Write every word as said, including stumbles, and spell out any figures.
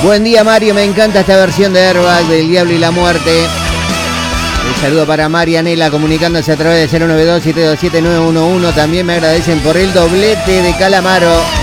Buen día, Mario, me encanta esta versión de Airbag del Diablo y la Muerte. Un saludo para Marianela comunicándose a través de cero nueve dos, siete dos siete, nueve uno uno. También me agradecen por el doblete de Calamaro.